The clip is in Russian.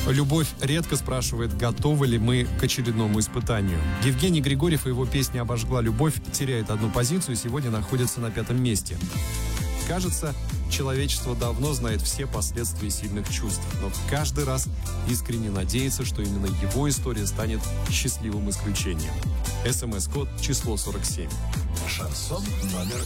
Любовь редко спрашивает, готовы ли мы к очередному испытанию. Евгений Григорьев и его песня «Обожгла любовь» теряет одну позицию и сегодня находится на 5-м месте. Кажется, человечество давно знает все последствия сильных чувств, но каждый раз искренне надеется, что именно его история станет счастливым исключением. СМС-код число 47. Шансон номер